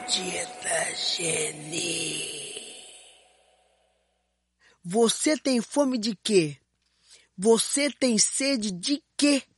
Dita Geni. Você tem fome de quê? Você tem sede de quê?